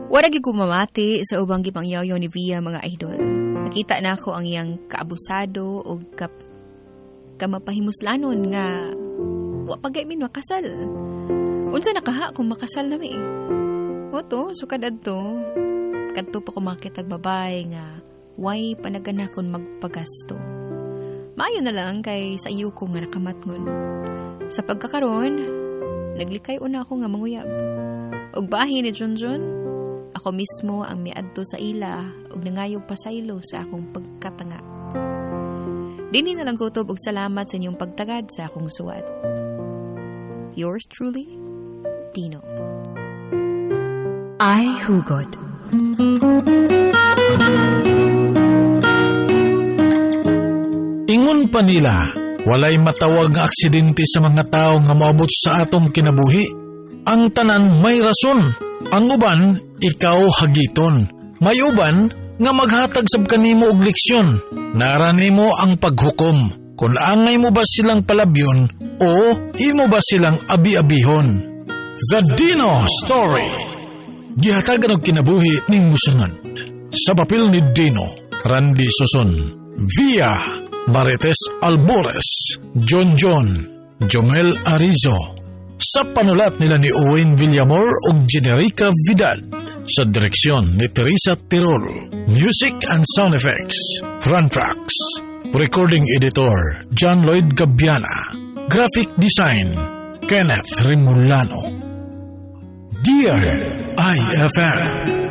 Wala gyud ko mamati sa ubang gipangyaw ni Via mga idol. Nakita na ako ang iyang kaabusado o kamapahimuslanon nga wa pagay min makasal. Unsa nakaha kung makasal na mi? Oto, sukad adto. Kadto pa ko makitag babae nga way panaganakon magpagasto. Maayo na lang kay sa iyo ko nga nakamatngon. Sa pagkakaroon, naglikay una ako nga manguyab. Og bahin ni Junjun, ako mismo ang miadto sa ila og nangayog pasaylo sa akong pagkatanga. Dinhi na lang kutob og salamat sa inyong pagtagad sa akong suwat. Yours truly, Dino. Ay hugod. Ingon pa nila, walay matawag nga aksidente sa mga tao nga moabot sa atong kinabuhi. Ang tanan may rason. Ang uban, ikaw hagiton. May uban nga maghatag sab kanimo og leksyon. Nara nimo ang paghukom. Kung angay mo ba silang palabyon o imo ba silang abi-abihon. The Dino Story. Gihatagan og kinabuhi ning musunod. Sa papel ni Dino, Randy Suson, Via Marites Albores, John, Jomel Arizo. Sa panulat nila ni Owen Villamor ug Generica Vidal. Sa direksyon ni Teresa Tirol. Music and sound effects, Fran Trax. Recording editor, John Lloyd Gabiana. Graphic design, Kenneth Rimulano. Dear IFM.